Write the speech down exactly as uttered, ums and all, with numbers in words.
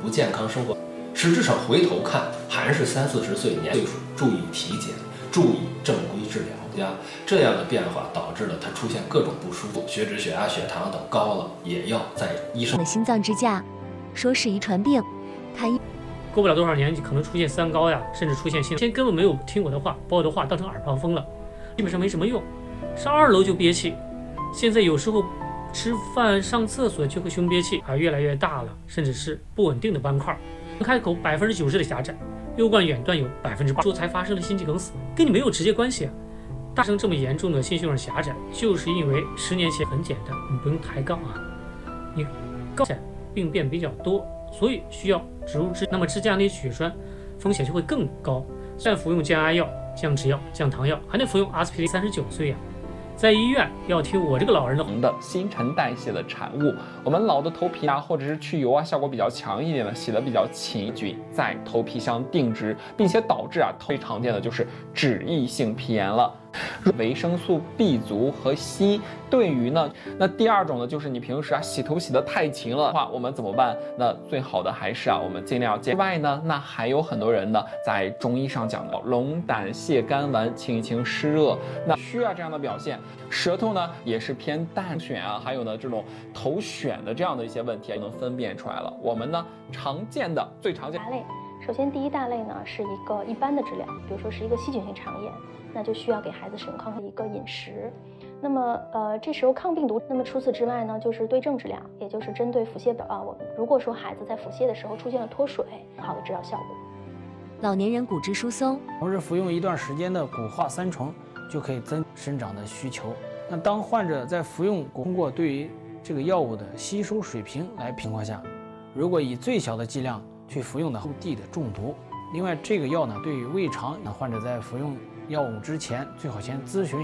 不健康生活。实质上回头看，还是三四十岁年岁数，注意体检，注意正规治疗呀。这样的变化导致了他出现各种不舒服，血脂、血压、血糖等高了，也要在医生的心脏支架，说是遗传病，看医。 过不了多少年，可能出现三高呀，甚至出现心。先根本没有听我的话，把我的话当成耳旁风了，基本上没什么用。上二楼就憋气，现在有时候吃饭、上厕所就会胸憋气啊，越来越大了，甚至是不稳定的斑块。开口百分之九十的狭窄，右冠远端有百分之八，说才发生了心肌梗死，跟你没有直接关系啊。大生这么严重的心血管狭窄，就是因为十年前很简单，你不用抬杠啊，你高血病变比较多，所以需要植入支，那么支架内血栓风险就会更高。虽然服用降压药、降脂药、降糖药，还得服用阿司匹林。三十九岁呀、啊。在医院要听我这个老人的的新陈代谢的产物，我们老的头皮啊，或者是去油啊，效果比较强一点的，洗得比较勤，菌在头皮上定植，并且导致啊最常见的就是脂溢性皮炎了。维生素 B 族和硒对于呢，那第二种呢，就是你平时啊洗头洗得太勤了的话，我们怎么办？那最好的还是啊，我们尽量健。另外呢，那还有很多人呢，在中医上讲的龙胆泻肝丸，清一清湿热。那虚啊这样的表现，舌头呢也是偏淡癣啊，还有呢这种头癣的这样的一些问题，能分辨出来了。我们呢常见的最常见大类，首先第一大类呢是一个一般的治疗，比如说是一个细菌性肠炎。那就需要给孩子使用抗一个饮食，那么呃这时候抗病毒，那么除此之外呢，就是对症治疗，也就是针对腹泻啊，我们如果说孩子在腹泻的时候出现了脱水，好的治疗效果。 老年人骨质疏松， 同时服用一段时间的骨化三重，就可以增生长的需求。那当患者在服用通过对于这个药物的吸收水平来情况下，如果以最小的剂量去服用的后地的中毒。另外，这个药呢，对于胃肠患者在服用药物之前，最好先咨询